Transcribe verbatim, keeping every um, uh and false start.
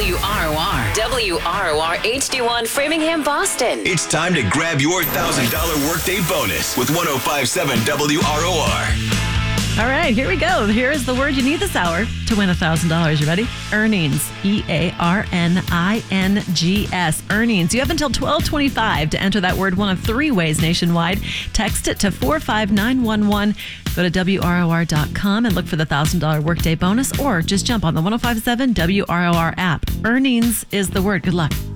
W R O R. W R O R H D one Framingham, Boston. It's time to grab your one thousand dollars workday bonus with one oh five point seven W R O R. All right, here we go. Here is the word you need this hour to win one thousand dollars. You ready? Earnings. E A R N I N G S. Earnings. You have until twelve twenty-five to enter that word one of three ways nationwide. Text it to four five nine one one. Go to W R O R dot com and look for the one thousand dollars workday bonus, or just jump on the one oh five point seven W R O R app. Earnings is the word. Good luck.